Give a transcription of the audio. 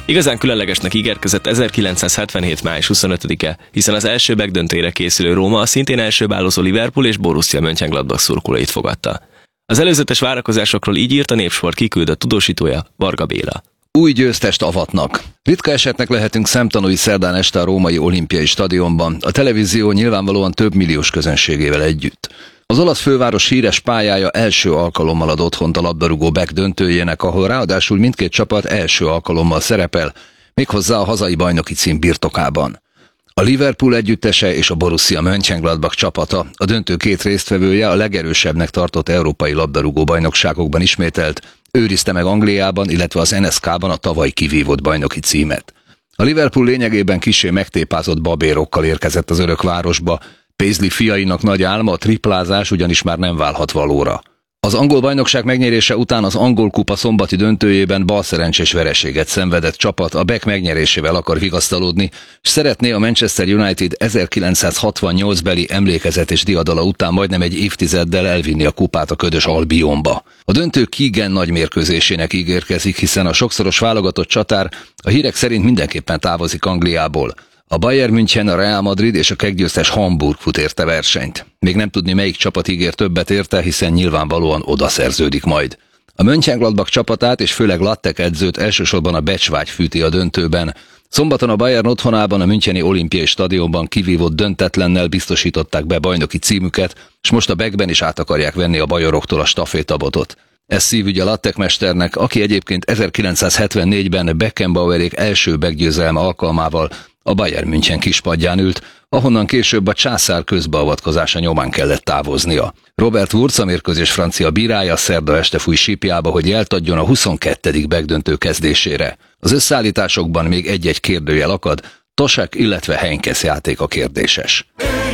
Igazán különlegesnek ígérkezett 1977. május 25-e, hiszen az első megdöntőjére készülő Róma a szintén elsőbálozó Liverpool és Borussia Mönchengladbach szurkolóit fogadta. Az előzetes várakozásokról így írt a Népsport kiküldött tudósítója, Varga Béla. Új győztest avatnak. Ritka esetnek lehetünk szemtanúi szerdán este a római olimpiai stadionban, a televízió nyilvánvalóan több milliós közönségével együtt. Az olasz főváros híres pályája első alkalommal ad otthont a labdarúgó BEK döntőjének, ahol ráadásul mindkét csapat első alkalommal szerepel, méghozzá a hazai bajnoki cím birtokában. A Liverpool együttese és a Borussia Mönchengladbach csapata, a döntő két résztvevője, a legerősebbnek tartott európai labdarúgó bajnokságokban ismételt, őrizte meg Angliában, illetve az NSK-ban a tavaly kivívott bajnoki címet. A Liverpool lényegében kissé megtépázott babérokkal érkezett az örökvárosba, Paisley fiainak nagy álma, a triplázás ugyanis már nem válhat valóra. Az angol bajnokság megnyerése után az angol kupa szombati döntőjében balszerencsés vereséget szenvedett csapat a BEK megnyerésével akar vigasztalódni, és szeretné a Manchester United 1968-beli emlékezet és diadala után majdnem egy évtizeddel elvinni a kupát a ködös Albionba. A döntő Keegan nagy mérkőzésének ígérkezik, hiszen a sokszoros válogatott csatár a hírek szerint mindenképpen távozik Angliából. A Bayern München, a Real Madrid és a keggyőztes Hamburg fut érte versenyt. Még nem tudni, melyik csapat ígér többet érte, hiszen nyilvánvalóan oda szerződik majd. A Mönchengladbach csapatát és főleg Lattek edzőt elsősorban a becsvágy fűti a döntőben. Szombaton a Bayern otthonában, a Müncheni Olimpiai Stadionban kivívott döntetlennel biztosították be bajnoki címüket, és most a BEK-ben is át akarják venni a bajoroktól a stafétabotot. Ez szívügy a Lattek mesternek, aki egyébként 1974-ben Beckenbauerék első BEK győzelme alkalmával a Bayern München kispadján ült, ahonnan később a császár közbeavatkozása nyomán kellett távoznia. Robert Wurz, a mérkőzés francia bírája, szerda este fúj sípjába, hogy jelt adjon a 22. BEK döntő kezdésére. Az összeállításokban még egy-egy kérdőjel akad, Tosek, illetve Heinkes játéka kérdéses.